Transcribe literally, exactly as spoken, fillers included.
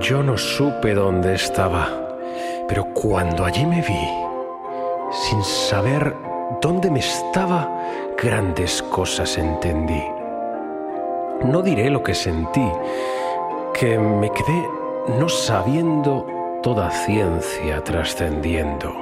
Yo no supe dónde estaba, pero cuando allí me vi, sin saber dónde me estaba, grandes cosas entendí. No diré lo que sentí, que me quedé no sabiendo, toda ciencia trascendiendo.